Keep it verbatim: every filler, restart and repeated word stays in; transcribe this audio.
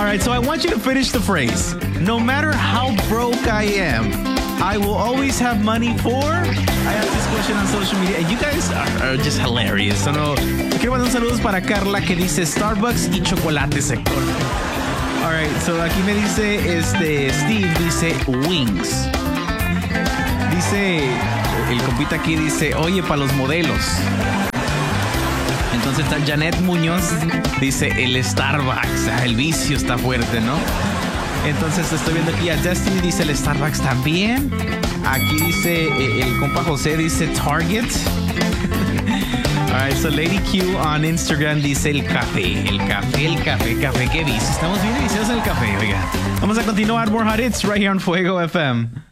right, so I want you to finish the phrase. No matter how broke I am, I will always have money for... I asked this question on social media, and you guys are, are just hilarious. So no, quiero mandar un saludos para Carla que dice Starbucks y chocolate seco. All right, so aquí me dice, este, Steve dice Wings. Dice, el compita aquí dice, oye, para los modelos. Entonces está Janet Muñoz, dice el Starbucks. Ah, el vicio está fuerte, ¿no? Entonces estoy viendo aquí a Destiny, dice el Starbucks también. Aquí dice eh, el compa José, dice Target. Alright, so Lady Q on Instagram dice el café, el café, el café, café, qué vicio. Estamos bien viciosos en el café, oiga. Vamos a continuar, more hot hits right here on Fuego F M.